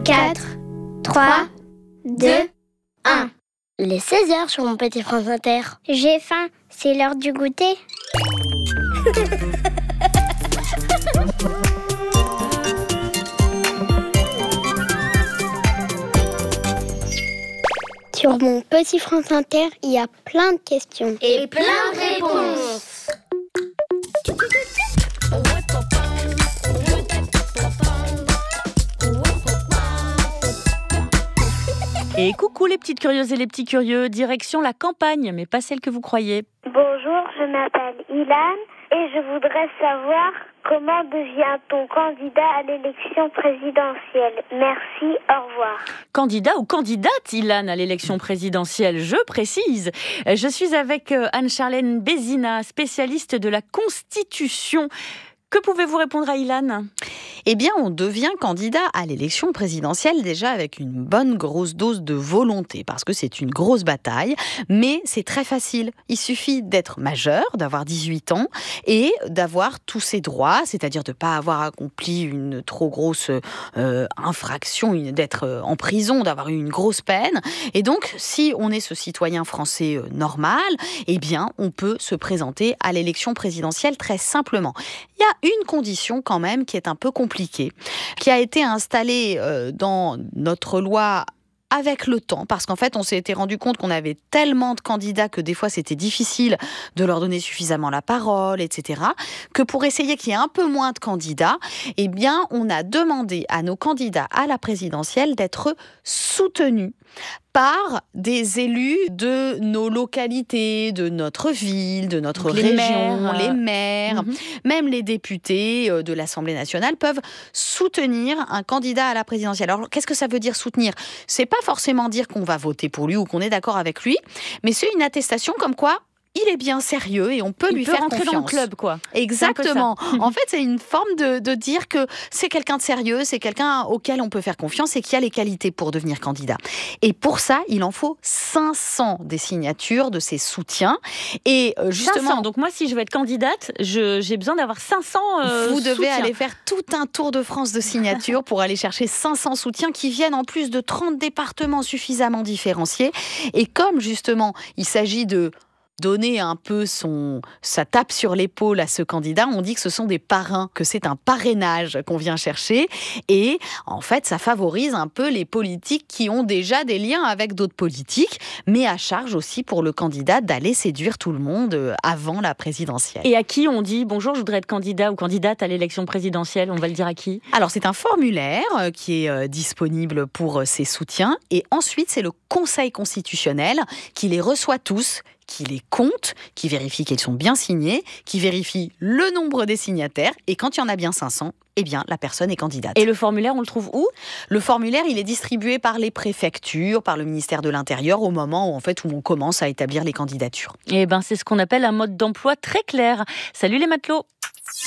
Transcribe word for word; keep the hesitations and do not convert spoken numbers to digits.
quatre, trois, deux, un. Il est seize heures sur mon petit France Inter. J'ai faim, c'est l'heure du goûter. Sur mon petit France Inter, il y a plein de questions. Et plein de réponses. Et coucou les petites curieuses et les petits curieux, direction la campagne, mais pas celle que vous croyez. Bonjour, je m'appelle Ilan et je voudrais savoir comment devient-on candidat à l'élection présidentielle. Merci, au revoir. Candidat ou candidate, Ilan, à l'élection présidentielle, je précise. Je suis avec Anne-Charlène Bézina, spécialiste de la Constitution. Que pouvez-vous répondre à Ilan ? Eh bien, on devient candidat à l'élection présidentielle déjà avec une bonne grosse dose de volonté, parce que c'est une grosse bataille, mais c'est très facile. Il suffit d'être majeur, d'avoir dix-huit ans et d'avoir tous ses droits, c'est-à-dire de ne pas avoir accompli une trop grosse euh, infraction, une, d'être en prison, d'avoir eu une grosse peine. Et donc, si on est ce citoyen français euh, normal, eh bien, on peut se présenter à l'élection présidentielle très simplement. Il y a une condition quand même qui est un peu compliquée, qui a été installée euh, dans notre loi avec le temps, parce qu'en fait, on s'était rendu compte qu'on avait tellement de candidats que des fois, c'était difficile de leur donner suffisamment la parole, et cetera, que pour essayer qu'il y ait un peu moins de candidats, eh bien, on a demandé à nos candidats à la présidentielle d'être soutenus par des élus de nos localités, de notre ville, de notre les région, maires, les maires, mm-hmm. même les députés de l'Assemblée nationale peuvent soutenir un candidat à la présidentielle. Alors, qu'est-ce que ça veut dire soutenir ? C'est pas forcément dire qu'on va voter pour lui ou qu'on est d'accord avec lui, mais c'est une attestation comme quoi il est bien sérieux et on peut il lui peut faire rentrer confiance. dans le club, quoi. Exactement. En fait, c'est une forme de, de dire que c'est quelqu'un de sérieux, c'est quelqu'un auquel on peut faire confiance et qui a les qualités pour devenir candidat. Et pour ça, il en faut cinq cents des signatures de ses soutiens. Et justement, cinq cents. Donc moi, si je veux être candidate, je, j'ai besoin d'avoir cinq cents euh, Vous devez soutiens. aller faire tout un tour de France de signatures pour aller chercher cinq cents soutiens qui viennent en plus de trente départements suffisamment différenciés. Et comme justement, il s'agit de donner un peu son, sa tape sur l'épaule à ce candidat, on dit que ce sont des parrains, que c'est un parrainage qu'on vient chercher. Et en fait, ça favorise un peu les politiques qui ont déjà des liens avec d'autres politiques, mais à charge aussi pour le candidat d'aller séduire tout le monde avant la présidentielle. Et à qui on dit « Bonjour, je voudrais être candidat ou candidate à l'élection présidentielle », on va le dire à qui ? Alors, c'est un formulaire qui est disponible pour ses soutiens. Et ensuite, c'est le Conseil constitutionnel qui les reçoit tous, qui les compte, qui vérifie qu'ils sont bien signés, qui vérifie le nombre des signataires, et quand il y en a bien cinq cents, eh bien, la personne est candidate. Et le formulaire, on le trouve où ? Le formulaire, il est distribué par les préfectures, par le ministère de l'Intérieur, au moment où, en fait, où on commence à établir les candidatures. Eh ben, c'est ce qu'on appelle un mode d'emploi très clair. Salut les matelots !